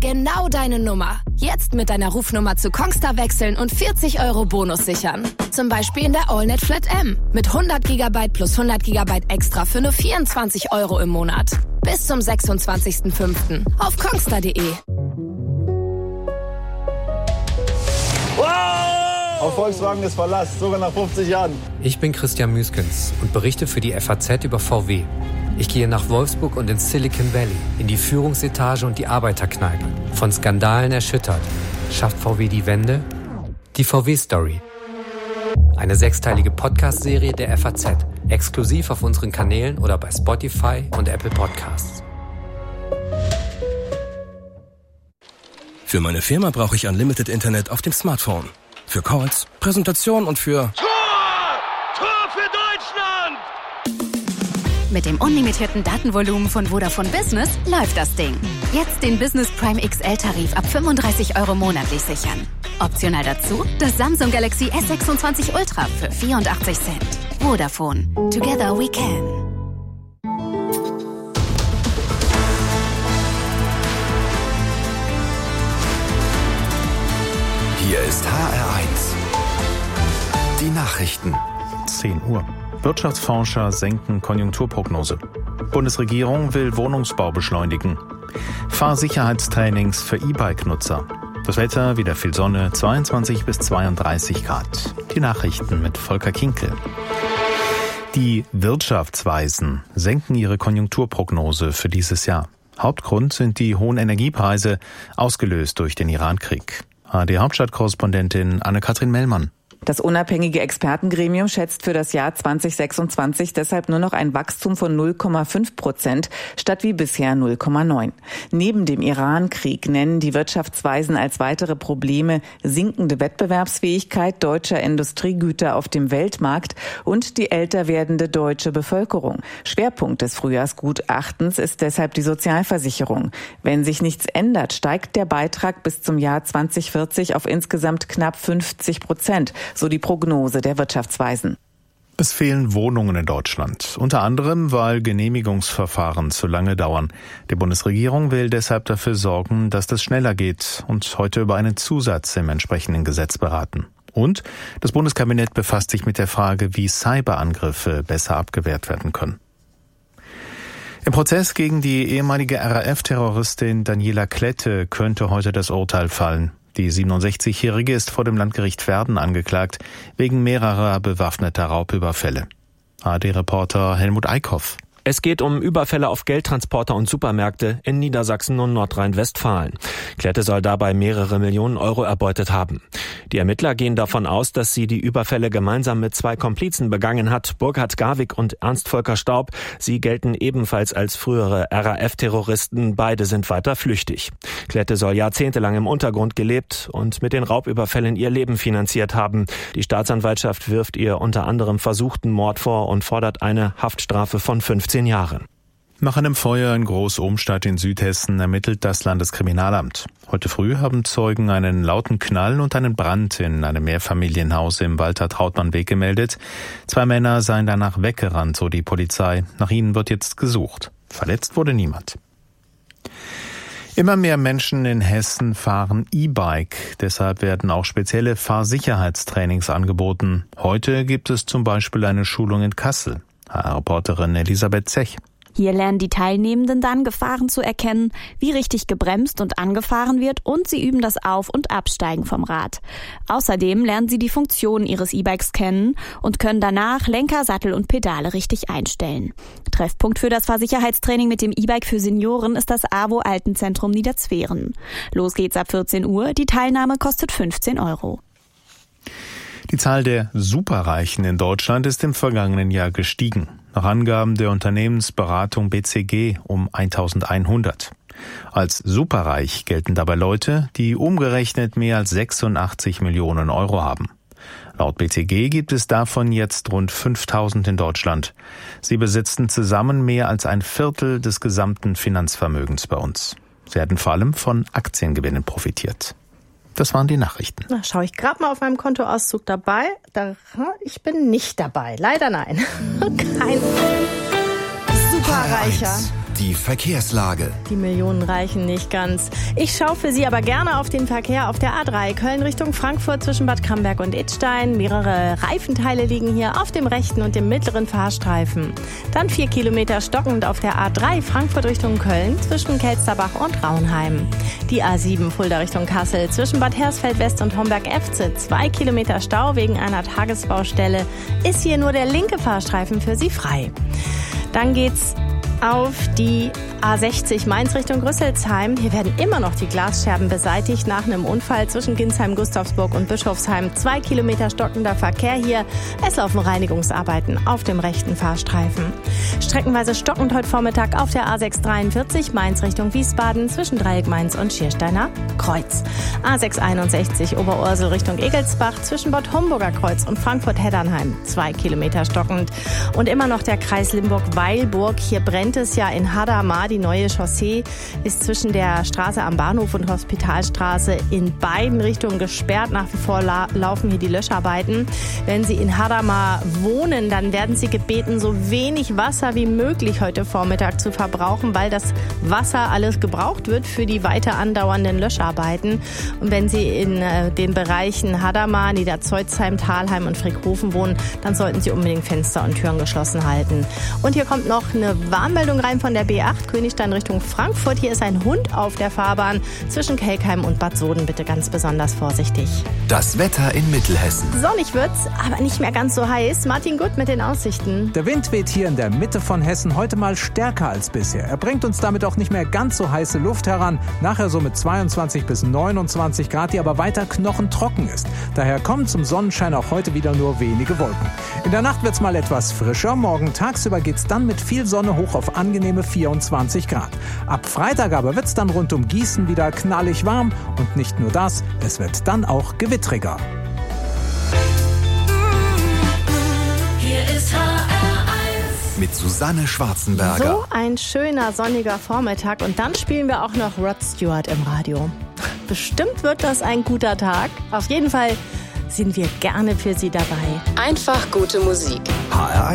genau deine Nummer. Jetzt mit deiner Rufnummer zu Kongstar wechseln und 40 € Bonus sichern. Zum Beispiel in der AllNet Flat M mit 100 GB plus 100 GB extra für nur 24 € im Monat. Bis zum 26.05. auf kongstar.de. Auf Volkswagen ist Verlass, sogar nach 50 Jahren. Ich bin Christian Müskens und berichte für die FAZ über VW. Ich gehe nach Wolfsburg und ins Silicon Valley, in die Führungsetage und die Arbeiterkneipe. Von Skandalen erschüttert. Schafft VW die Wende? Die VW-Story. Eine 6-teilige Podcast-Serie der FAZ. Exklusiv auf unseren Kanälen oder bei Spotify und Apple Podcasts. Für meine Firma brauche ich Unlimited Internet auf dem Smartphone. Für Calls, Präsentation und für... Tor für Deutschland! Mit dem unlimitierten Datenvolumen von Vodafone Business läuft das Ding. Jetzt den Business Prime XL-Tarif ab 35 € monatlich sichern. Optional dazu das Samsung Galaxy S26 Ultra für 84 Cent. Vodafone. Together we can. Hier ist HR1. Die Nachrichten. 10 Uhr. Wirtschaftsforscher senken Konjunkturprognose. Bundesregierung will Wohnungsbau beschleunigen. Fahrsicherheitstrainings für E-Bike-Nutzer. Das Wetter, wieder viel Sonne, 22 bis 32 Grad. Die Nachrichten mit Volker Kinkel. Die Wirtschaftsweisen senken ihre Konjunkturprognose für dieses Jahr. Hauptgrund sind die hohen Energiepreise, ausgelöst durch den Irankrieg. ARD-Hauptstadtkorrespondentin Anne-Kathrin Mellmann. Das unabhängige Expertengremium schätzt für das Jahr 2026 deshalb nur noch ein Wachstum von 0,5% statt wie bisher 0,9. Neben dem Iran-Krieg nennen die Wirtschaftsweisen als weitere Probleme sinkende Wettbewerbsfähigkeit deutscher Industriegüter auf dem Weltmarkt und die älter werdende deutsche Bevölkerung. Schwerpunkt des Frühjahrsgutachtens ist deshalb die Sozialversicherung. Wenn sich nichts ändert, steigt der Beitrag bis zum Jahr 2040 auf insgesamt knapp 50%. So die Prognose der Wirtschaftsweisen. Es fehlen Wohnungen in Deutschland, unter anderem, weil Genehmigungsverfahren zu lange dauern. Die Bundesregierung will deshalb dafür sorgen, dass das schneller geht und heute über einen Zusatz im entsprechenden Gesetz beraten. Und das Bundeskabinett befasst sich mit der Frage, wie Cyberangriffe besser abgewehrt werden können. Im Prozess gegen die ehemalige RAF-Terroristin Daniela Klette könnte heute das Urteil fallen. Die 67-Jährige ist vor dem Landgericht Verden angeklagt, wegen mehrerer bewaffneter Raubüberfälle. ARD-Reporter Helmut Eickhoff. Es geht um Überfälle auf Geldtransporter und Supermärkte in Niedersachsen und Nordrhein-Westfalen. Klette soll dabei mehrere Millionen Euro erbeutet haben. Die Ermittler gehen davon aus, dass sie die Überfälle gemeinsam mit 2 Komplizen begangen hat, Burkhard Garwig und Ernst Volker Staub. Sie gelten ebenfalls als frühere RAF-Terroristen. Beide sind weiter flüchtig. Klette soll jahrzehntelang im Untergrund gelebt und mit den Raubüberfällen ihr Leben finanziert haben. Die Staatsanwaltschaft wirft ihr unter anderem versuchten Mord vor und fordert eine Haftstrafe von 15 Jahren. Nach einem Feuer in Groß-Ohnstadt in Südhessen ermittelt das Landeskriminalamt. Heute früh haben Zeugen einen lauten Knall und einen Brand in einem Mehrfamilienhaus im Walter-Trautmann-Weg gemeldet. 2 Männer seien danach weggerannt, so die Polizei. Nach ihnen wird jetzt gesucht. Verletzt wurde niemand. Immer mehr Menschen in Hessen fahren E-Bike. Deshalb werden auch spezielle Fahrsicherheitstrainings angeboten. Heute gibt es zum Beispiel eine Schulung in Kassel. HR-Reporterin Elisabeth Zech. Hier lernen die Teilnehmenden dann, Gefahren zu erkennen, wie richtig gebremst und angefahren wird, und sie üben das Auf- und Absteigen vom Rad. Außerdem lernen sie die Funktionen ihres E-Bikes kennen und können danach Lenker, Sattel und Pedale richtig einstellen. Treffpunkt für das Fahrsicherheitstraining mit dem E-Bike für Senioren ist das AWO Altenzentrum Niederzweren. Los geht's ab 14 Uhr, die Teilnahme kostet 15 €. Die Zahl der Superreichen in Deutschland ist im vergangenen Jahr gestiegen. Nach Angaben der Unternehmensberatung BCG um 1100. Als superreich gelten dabei Leute, die umgerechnet mehr als 86 Millionen Euro haben. Laut BCG gibt es davon jetzt rund 5000 in Deutschland. Sie besitzen zusammen mehr als ein Viertel des gesamten Finanzvermögens bei uns. Sie hätten vor allem von Aktiengewinnen profitiert. Das waren die Nachrichten. Na, schaue ich gerade mal auf meinem Kontoauszug dabei. Ich bin nicht dabei. Leider nein. Kein Superreicher. Die Verkehrslage. Die Millionen reichen nicht ganz. Ich schaue für Sie aber gerne auf den Verkehr auf der A3 Köln Richtung Frankfurt zwischen Bad Camberg und Idstein. Mehrere Reifenteile liegen hier auf dem rechten und dem mittleren Fahrstreifen. Dann 4 Kilometer stockend auf der A3 Frankfurt Richtung Köln zwischen Kelsterbach und Raunheim. Die A7 Fulda Richtung Kassel zwischen Bad Hersfeld West und Homberg-Efze. 2 Kilometer Stau wegen einer Tagesbaustelle. Ist hier nur der linke Fahrstreifen für Sie frei. Dann geht's auf die A60 Mainz Richtung Rüsselsheim. Hier werden immer noch die Glasscherben beseitigt nach einem Unfall zwischen Ginsheim, Gustavsburg und Bischofsheim. 2 Kilometer stockender Verkehr hier. Es laufen Reinigungsarbeiten auf dem rechten Fahrstreifen. Streckenweise stockend heute Vormittag auf der A643 Mainz Richtung Wiesbaden zwischen Dreieck Mainz und Schiersteiner Kreuz. A661 Oberursel Richtung Egelsbach zwischen Bad Homburger Kreuz und Frankfurt-Heddernheim. 2 Kilometer stockend. Und immer noch der Kreis Limburg-Weilburg. Hier brennt es ja in Hadamar. Die neue Chaussee ist zwischen der Straße am Bahnhof und Hospitalstraße in beiden Richtungen gesperrt. Nach wie vor laufen hier die Löscharbeiten. Wenn Sie in Hadamar wohnen, dann werden Sie gebeten, so wenig Wasser wie möglich heute Vormittag zu verbrauchen, weil das Wasser alles gebraucht wird für die weiter andauernden Löscharbeiten. Und wenn Sie in den Bereichen Hadamar, Niederzeuzheim, Thalheim und Frickhofen wohnen, dann sollten Sie unbedingt Fenster und Türen geschlossen halten. Und hier kommt noch eine Warnmeldung rein von der B8 Königstein Richtung Frankfurt. Hier ist ein Hund auf der Fahrbahn zwischen Kelkheim und Bad Soden. Bitte ganz besonders vorsichtig. Das Wetter in Mittelhessen. Sonnig wird's, aber nicht mehr ganz so heiß. Martin Gutt mit den Aussichten. Der Wind weht hier in der Mitte von Hessen heute mal stärker als bisher. Er bringt uns damit auch nicht mehr ganz so heiße Luft heran. Nachher so mit 22 bis 29 Grad, die aber weiter knochentrocken ist. Daher kommen zum Sonnenschein auch heute wieder nur wenige Wolken. In der Nacht wird's mal etwas frischer. Morgen tagsüber geht's dann mit viel Sonne hoch auf angenehme 24 Grad. Ab Freitag aber wird's dann rund um Gießen wieder knallig warm. Und nicht nur das, es wird dann auch gewittriger. Hier ist HR1. Mit Susanne Schwarzenberger. So ein schöner sonniger Vormittag und dann spielen wir auch noch Rod Stewart im Radio. Bestimmt wird das ein guter Tag. Auf jeden Fall sind wir gerne für Sie dabei. Einfach gute Musik. HR1.